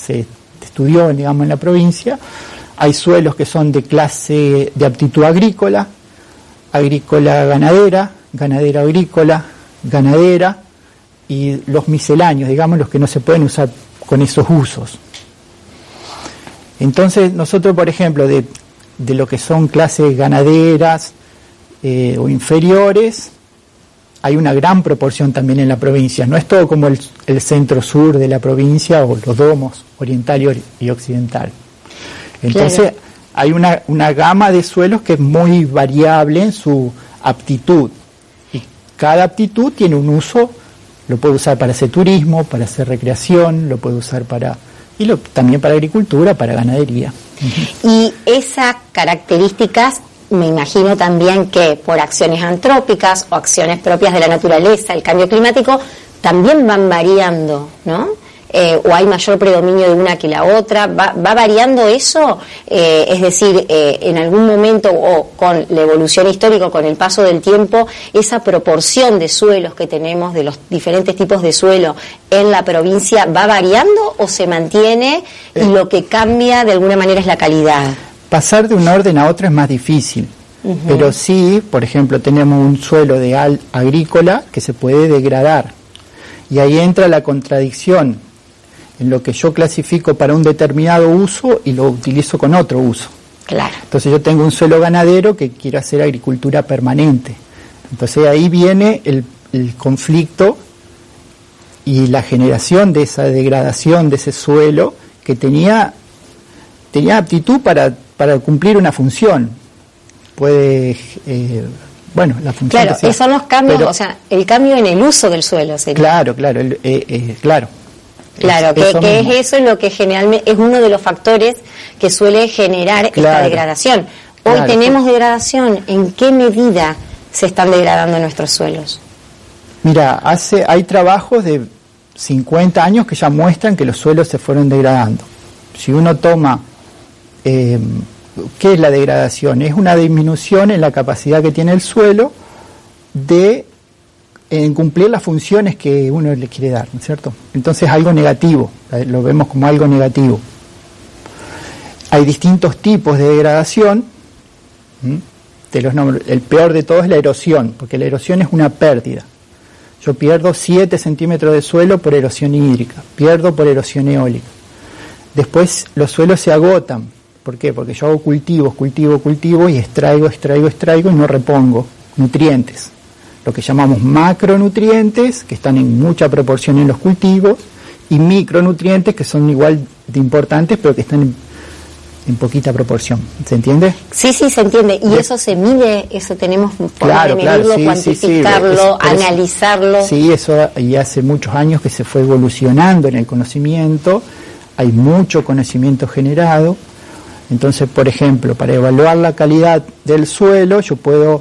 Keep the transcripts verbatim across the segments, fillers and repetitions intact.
se estudió, digamos, en la provincia, hay suelos que son de clase de aptitud agrícola, agrícola ganadera, ganadera agrícola, ganadera, y los misceláneos, digamos, los que no se pueden usar con esos usos. Entonces, nosotros, por ejemplo, de, de lo que son clases ganaderas eh, o inferiores, hay una gran proporción también en la provincia. No es todo como el, el centro-sur de la provincia o los domos oriental y, ori- y occidental. Entonces, claro, hay una, una gama de suelos que es muy variable en su aptitud. Y cada aptitud tiene un uso, lo puede usar para hacer turismo, para hacer recreación, lo puede usar para... y lo, también para agricultura, para ganadería. Y esas características, me imagino también que por acciones antrópicas o acciones propias de la naturaleza, el cambio climático, también van variando, ¿no? Eh, o hay mayor predominio de una que la otra, va, va variando eso, eh, es decir, eh, en algún momento o con la evolución histórica, con el paso del tiempo, esa proporción de suelos que tenemos, de los diferentes tipos de suelo en la provincia, ¿va variando o se mantiene y lo que cambia de alguna manera es la calidad? Pasar de un orden a otro es más difícil, uh-huh. pero sí, por ejemplo, tenemos un suelo de al agrícola que se puede degradar, y ahí entra la contradicción en lo que yo clasifico para un determinado uso y lo utilizo con otro uso. Claro. Entonces yo tengo un suelo ganadero que quiero hacer agricultura permanente. Entonces ahí viene el, el conflicto y la generación de esa degradación de ese suelo que tenía, tenía aptitud para, para cumplir una función. Puede... Eh, bueno, la función claro, que sea, esos son los cambios, pero, o sea, el cambio en el uso del suelo sería. Claro, claro, el, eh, eh, claro. Claro, es, que, eso que es mismo. eso lo que generalmente es uno de los factores que suele generar Claro, esta degradación. Hoy claro, tenemos pues, degradación, ¿en qué medida se están degradando nuestros suelos? Mira, hace hay trabajos de cincuenta años que ya muestran que los suelos se fueron degradando. Si uno toma, eh, ¿qué es la degradación? Es una disminución en la capacidad que tiene el suelo de en cumplir las funciones que uno le quiere dar, ¿no es cierto? Entonces algo negativo, lo vemos como algo negativo. Hay distintos tipos de degradación, ¿m? Te los nombro. El peor de todo es la erosión, porque la erosión es una pérdida. Yo pierdo siete centímetros de suelo por erosión hídrica, pierdo por erosión eólica. Después los suelos se agotan. ¿Por qué? Porque yo hago cultivos, cultivo, cultivo y extraigo, extraigo, extraigo y no repongo nutrientes. Lo que llamamos macronutrientes, que están en mucha proporción en los cultivos, y micronutrientes, que son igual de importantes, pero que están en, en poquita proporción. ¿Se entiende? Sí, sí, se entiende. ¿Y eso se mide? ¿Eso tenemos forma claro, de medirlo, claro, sí, cuantificarlo, sí, sí, es, analizarlo? Eso, sí, eso y hace muchos años que se fue evolucionando en el conocimiento, hay mucho conocimiento generado. Entonces, por ejemplo, para evaluar la calidad del suelo, yo puedo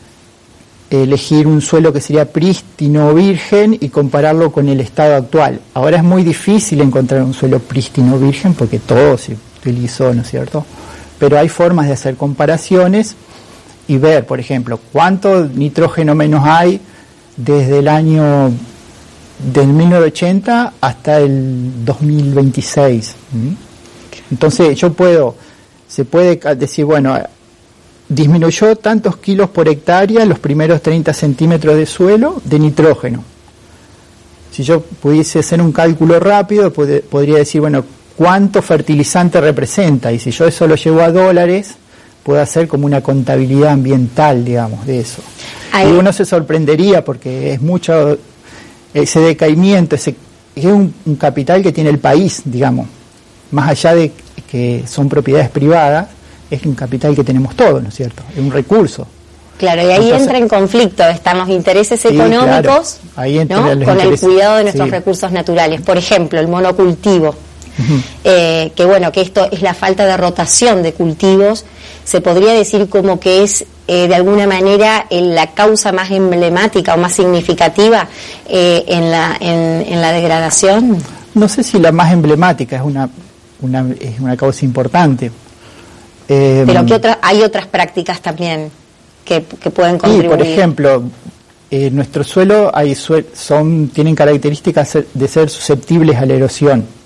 elegir un suelo que sería prístino o virgen y compararlo con el estado actual. Ahora es muy difícil encontrar un suelo prístino o virgen porque todo se utilizó, ¿no es cierto? Pero hay formas de hacer comparaciones y ver, por ejemplo, cuánto nitrógeno menos hay desde el año del mil novecientos ochenta hasta el dos mil veintiséis. Entonces yo puedo, se puede decir, bueno, disminuyó tantos kilos por hectárea los primeros treinta centímetros de suelo de nitrógeno. Si yo pudiese hacer un cálculo rápido, pod- podría decir, bueno, ¿cuánto fertilizante representa? Y si yo eso lo llevo a dólares, puedo hacer como una contabilidad ambiental, digamos, de eso. Ahí. Y uno se sorprendería porque es mucho ese decaimiento, ese, es un, un capital que tiene el país, digamos, más allá de que son propiedades privadas, es un capital que tenemos todos, ¿no es cierto? Es un recurso. Claro, y ahí Entonces, entra en conflicto, están los intereses sí, económicos, claro. Ahí entra ¿no? Con intereses, el cuidado de nuestros sí. recursos naturales. Por ejemplo, el monocultivo, uh-huh. eh, que bueno, que esto es la falta de rotación de cultivos, se podría decir como que es eh, de alguna manera eh, la causa más emblemática o más significativa eh, en, la, en, en la degradación. No sé si la más emblemática, es una, una, es una causa importante. Eh, Pero ¿qué otra, hay otras prácticas también que, que pueden contribuir? Y, por ejemplo, eh, nuestro suelo hay sue- son, tienen características de ser susceptibles a la erosión.